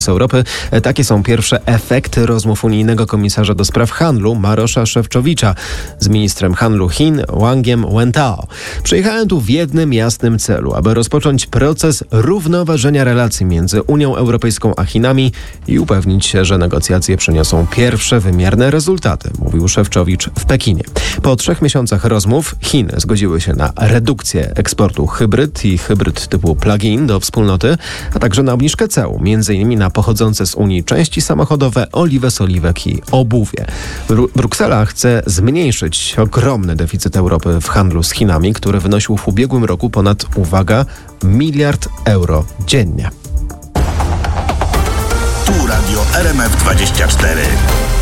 z Europy. Takie są pierwsze efekty rozmów unijnego komisarza do spraw handlu Marosza Szefczowicza z ministrem handlu Chin Wangiem Wentao. Przyjechałem tu w jednym jasnym celu, aby rozpocząć proces równoważenia relacji między Unią Europejską a Chinami i upewnić się, że negocjacje przyniosą pierwsze wymierne rezultaty, mówił Szefczowicz w Pekinie. Po 3 miesiącach rozmów Chiny zgodziły się na redukcję eksportu hybryd i hybryd typu plug-in do wspólnoty, a także na obniżkę ceł, m.in. na pochodzące z Unii części samochodowe, oliwę z oliwek i obuwie. Bruksela chce zmniejszyć ogromny deficyt Europy w handlu z Chinami, który wynosił w ubiegłym roku ponad, uwaga, 1 miliard euro dziennie. Tu Radio RMF24.